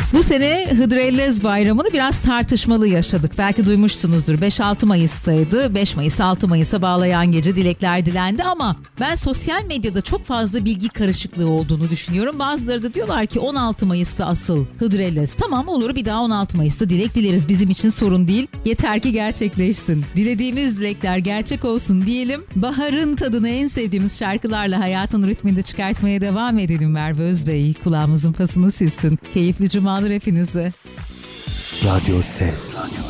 Bu sene Hıdrellez Bayramı'nı biraz tartışmalı yaşadık. Belki duymuşsunuzdur. 5-6 Mayıs'taydı. 5 Mayıs 6 Mayıs'a bağlayan gece dilekler dilendi ama ben sosyal medyada çok fazla bilgi karışıklığı olduğunu düşünüyorum. Bazıları da diyorlar ki 16 Mayıs'ta asıl Hıdrellez. Tamam, olur, bir daha 16 Mayıs'ta dilek dileriz. Bizim için sorun değil. Yeter ki gerçekleşsin. Dilediğimiz dilekler gerçek olsun diyelim. Baharın tadını en sevdiğimiz şarkılarla hayatın ritminde çıkartmaya devam edelim. Merve Özbey kulağımızın pasını silsin. Keyifli cumalar hepinize. Radyo Ses.